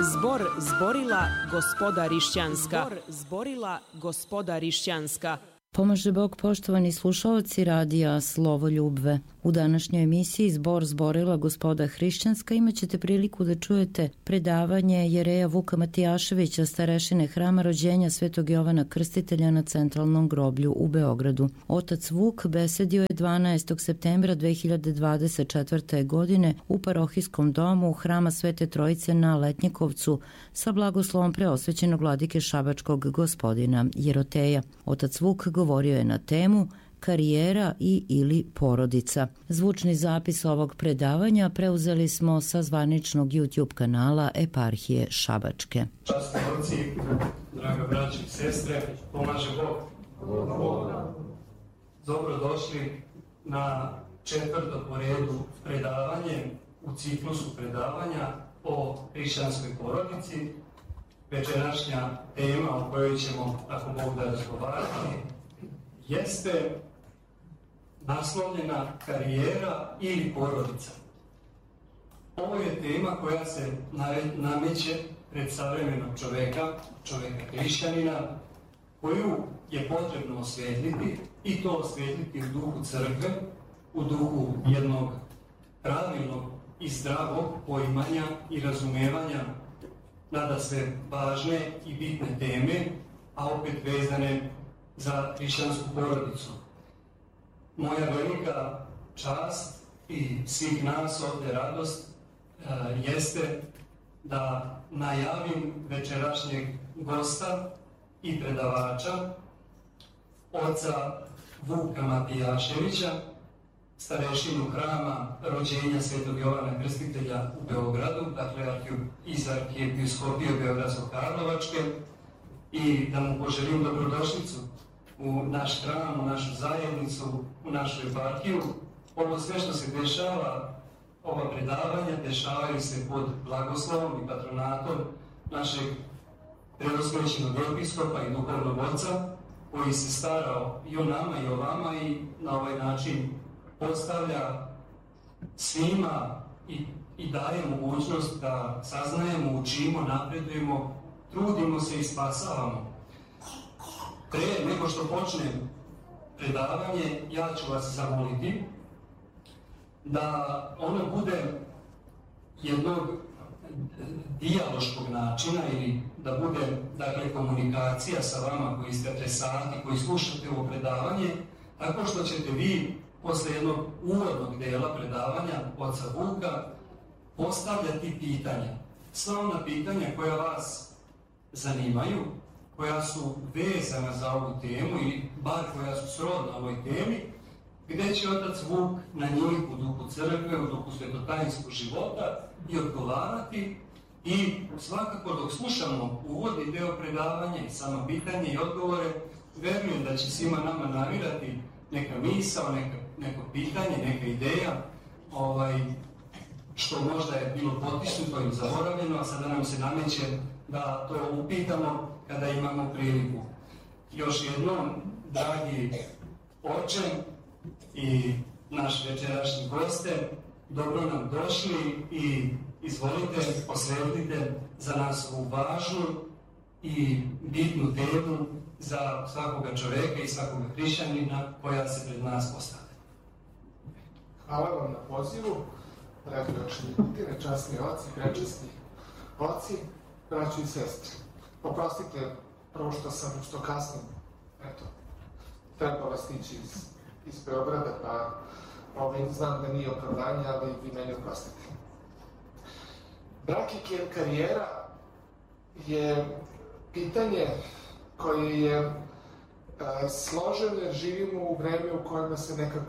Zbor zborila gospoda Rišćanska. Zbor zborila gospoda Rišćanska. Pomaže Bog, poštovani slušalci radija Slovo Ljubve. U današnjoj emisiji Zbor zborila gospoda Hrišćanska imaćete priliku da čujete predavanje jereja Vuka Matijaševića, starešine Hrama rođenja Svetog Jovana Krstitelja na Centralnom groblju u Beogradu. Otac Vuk besedio je 12. septembra 2024. godine u parohijskom domu Hrama Svete Trojice na Letnjekovcu sa blagoslovom preosvećenog vladike šabačkog gospodina Jeroteja. Otac Vuk govorio je na temu karijera i ili porodica. Zvučni zapis ovog predavanja preuzeli smo sa zvaničnog YouTube kanala Eparhije Šabačke. Časni oci, draga braća i sestre, pomaže Bog. Dobro došli na četvrto po redu predavanje u ciklusu predavanja o hrišćanskoj porodici. Večerašnja tema o kojoj ćemo, ako Bog da, razgovarati jeste naslovljena karijera ili porodica. Ovo je tema koja se nameće pred savremenog čoveka hrišćanina, koju je potrebno osvetliti i to osvetliti u duhu crkve, u duhu jednog pravilnog i zdravog poimanja i razumevanja nada se važne i bitne teme, a opet vezane za hrišćansku porodicu. Moja velika čast i svih nas ovdje radost jeste da najavim večerašnjeg gosta i predavača, oca Vuka Matijaševića, starešinu Hrama rođenja Svetog Jovana Krstitelja u Beogradu, dakle iz Arhijepiskopije Beogradsko-Karlovačke, i da mu poželim dobrodošlicu u naš hram, u našu zajednicu, u našu eparhiju. Ovo sve što se dešava, ova predavanja, dešavaju se pod blagoslovom i patronatom našeg preosvećenog episkopa i duhovnog oca, koji se starao i o nama i o vama i na ovaj način postavlja svima i daje mogućnost da saznajemo, učimo, napredujemo, trudimo se i spasavamo. Pre nego što počnem predavanje, ja ću vas zamoliti da ono bude jednog dijaloškog načina ili da bude, dakle, komunikacija sa vama koji ste adresati, koji slušate ovo predavanje, tako što ćete vi posle jednog uvodnog dela predavanja oca Vuka postavljati pitanja. Sva ona pitanja koja vas zanimaju, koja su vezana za ovu temu ili bar koja su srodna ovoj temi, gdje će otac Vuk na njih u duhu crkve, u duhu svetotajinskog života i odgovarati. I svakako dok slušamo uvodni deo predavanja i samo pitanje i odgovore, verujem da će svima nama navirati neka misao, neko pitanje, neka ideja, što možda je bilo potisnuto ili zaboravljeno, a sada nam se nameće da to upitamo kada imamo priliku. Još jednom, dragi oče i naš večerašnji goste, dobro nam došli i izvolite, posvetite za nas ovu važnu i bitnu temu za svakoga čoveka i svakoga hrišćanina koja se pred nas postavlja. Hvala vam na pozivu, dragi očinitine, časni oci, prečasni oci, braći i sestre. Oprostite prvo što kasno, trebalo stići iz Beograda, pa znam da nije opravdanje, ali vi meni oprostite. Brak i karijera je pitanje koje je složeno jer živimo u vreme u kojima se nekako